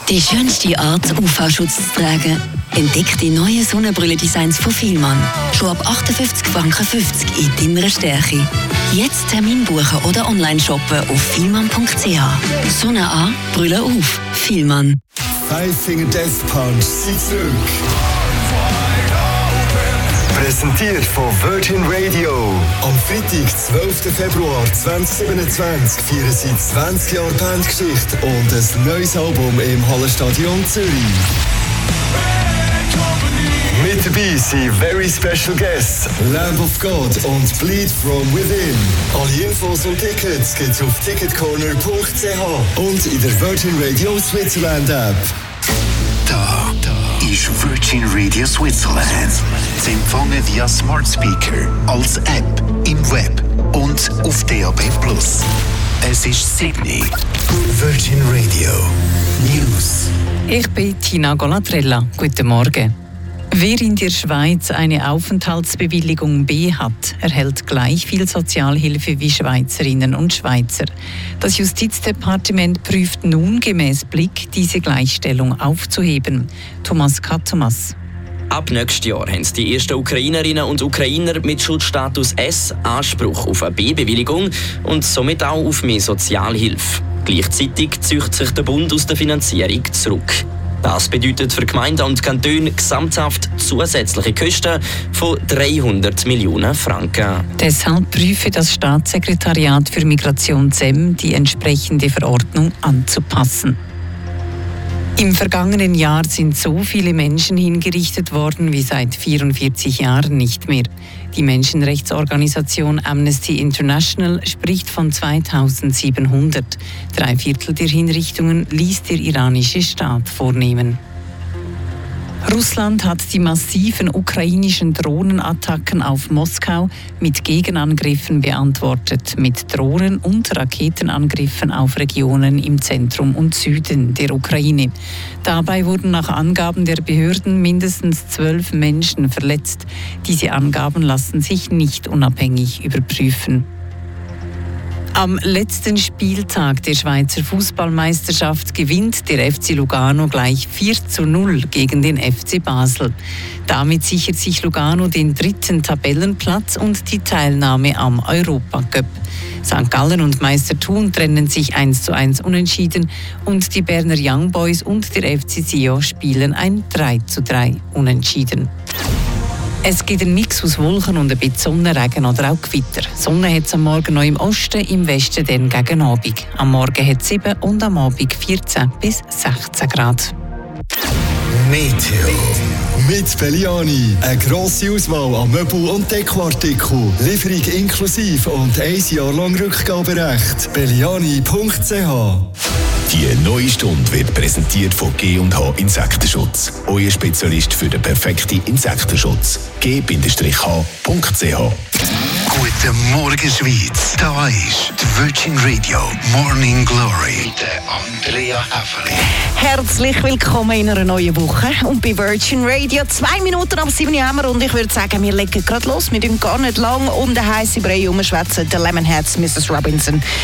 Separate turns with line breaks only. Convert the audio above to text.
Die schönste Art, UV-Schutz zu tragen, entdeckt die neuen Sonnenbrille-Designs von Fielmann. Schon ab 58,50 Franken in deiner Stärke. Jetzt Termin buchen oder online shoppen auf fielmann.ch. Sonne an, Brille auf. Fielmann.
Five Finger Death Punch sind zurück. Präsentiert von Virgin Radio. Am Freitag, 12. Februar 2027 feiern sie 20 Jahre Bandgeschichte und ein neues Album im Hallenstadion Zürich. Mit dabei sind very special guests Lamb of God und Bleed From Within. Alle Infos und Tickets gibt's auf ticketcorner.ch und in der Virgin Radio Switzerland App.
Da ist Virgin Radio Switzerland. Zu empfangen via Smart Speaker, als App, im Web und auf DAB+. Es ist Sydney. Virgin Radio News.
Ich bin Tina Golatrella. Guten Morgen. Wer in der Schweiz eine Aufenthaltsbewilligung B hat, erhält gleich viel Sozialhilfe wie Schweizerinnen und Schweizer. Das Justizdepartement prüft nun gemäß Blick, diese Gleichstellung aufzuheben. Thomas Kattomas.
Ab nächstes Jahr haben die ersten Ukrainerinnen und Ukrainer mit Schutzstatus S Anspruch auf eine B-Bewilligung und somit auch auf mehr Sozialhilfe. Gleichzeitig zieht sich der Bund aus der Finanzierung zurück. Das bedeutet für Gemeinden und Kantone gesamthaft zusätzliche Kosten von 300 Millionen Franken.
Deshalb prüfe das Staatssekretariat für Migration SEM, die entsprechende Verordnung anzupassen. Im vergangenen Jahr sind so viele Menschen hingerichtet worden wie seit 44 Jahren nicht mehr. Die Menschenrechtsorganisation Amnesty International spricht von 2700. 3/4 der Hinrichtungen ließ der iranische Staat vornehmen. Russland hat die massiven ukrainischen Drohnenattacken auf Moskau mit Gegenangriffen beantwortet, mit Drohnen- und Raketenangriffen auf Regionen im Zentrum und Süden der Ukraine. Dabei wurden nach Angaben der Behörden mindestens 12 Menschen verletzt. Diese Angaben lassen sich nicht unabhängig überprüfen. Am letzten Spieltag der Schweizer Fußballmeisterschaft gewinnt der FC Lugano gleich 4:0 gegen den FC Basel. Damit sichert sich Lugano den 3. Tabellenplatz und die Teilnahme am Europacup. St. Gallen und Meister Thun trennen sich 1:1 unentschieden und die Berner Young Boys und der FC Sion spielen ein 3:3 unentschieden. Es gibt einen Mix aus Wolken und ein bisschen Sonne, Regen oder auch Gewitter. Sonne hat es am Morgen noch im Osten, im Westen dann gegen Abend. Am Morgen hat es 7 und am Abend 14 bis 16 Grad.
Meteo. Mit Belliani. Eine grosse Auswahl an Möbel- und Dekoartikeln. Lieferung inklusive und 1 Jahr lang Rückgaberecht. Belliani.ch.
Die neue Stunde wird präsentiert von G&H Insektenschutz. Euer Spezialist für den perfekten Insektenschutz. G-H.ch. Guten Morgen, Schweiz. Da ist die Virgin Radio Morning Glory mit Andrea Häfeli.
Herzlich willkommen in einer neuen Woche. Und bei Virgin Radio 2 Minuten ab 7 Uhr haben wir. Und ich würde sagen, wir legen gerade los. Wir tun gar nicht lang um den heißen Brei herumschwätzen. The Lemonheads, Mrs. Robinson.